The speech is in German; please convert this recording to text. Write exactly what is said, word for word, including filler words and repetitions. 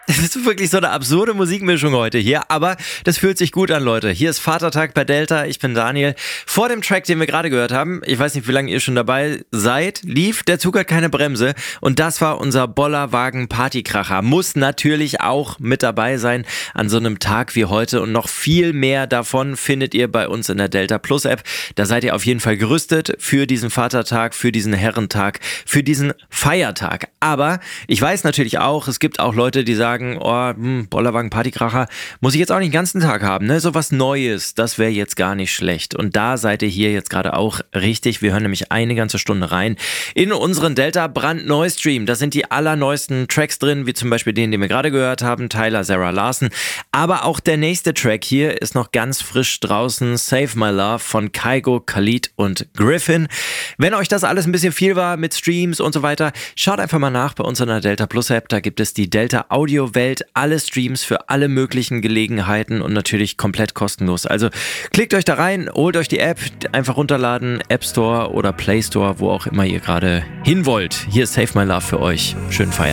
Das ist wirklich so eine absurde Musikmischung heute hier, aber das fühlt sich gut an, Leute. Hier ist Vatertag bei Delta, ich bin Daniel. Vor dem Track, den wir gerade gehört haben, ich weiß nicht, wie lange ihr schon dabei seid, lief Der Zug hat keine Bremse und das war unser Bollerwagen-Partykracher. Muss natürlich auch mit dabei sein an so einem Tag wie heute und noch viel mehr davon findet ihr bei uns in der Delta Plus App. Da seid ihr auf jeden Fall gerüstet für diesen Vatertag, für diesen Herrentag, für diesen Feiertag. Aber ich weiß natürlich auch, es gibt auch Leute, die sagen, oh, hm, Bollerwagen Partykracher, muss ich jetzt auch nicht den ganzen Tag haben, ne? So was Neues, das wäre jetzt gar nicht schlecht. Und da seid ihr hier jetzt gerade auch richtig. Wir hören nämlich eine ganze Stunde rein in unseren Delta brandneu Stream. Da sind die allerneuesten Tracks drin, wie zum Beispiel den, den wir gerade gehört haben, Tyler, Sarah Larson. Aber auch der nächste Track hier ist noch ganz frisch draußen, Save My Love von Kygo, Khalid und Griffin. Wenn euch das alles ein bisschen viel war mit Streams und so weiter, schaut einfach mal nach bei uns in der Delta Plus App. Da gibt es die Delta Audio Welt, alle Streams für alle möglichen Gelegenheiten und natürlich komplett kostenlos. Also klickt euch da rein, holt euch die App, einfach runterladen, App Store oder Play Store, wo auch immer ihr gerade hin wollt. Hier ist Save My Love für euch. Schönen Feiertag.